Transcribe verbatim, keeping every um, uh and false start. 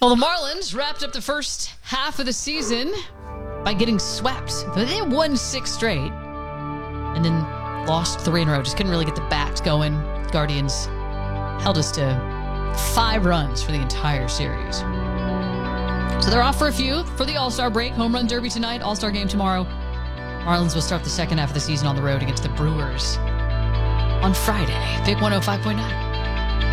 Well, the Marlins wrapped up the first half of the season by getting swept. They won six straight and then lost three in a row. Just couldn't really get the bats going. Guardians held us to five runs for the entire series. So they're off for a few for the All-Star break. Home run derby tonight, All-Star game tomorrow. Marlins will start the second half of the season on the road against the Brewers on Friday. Big one oh five point nine.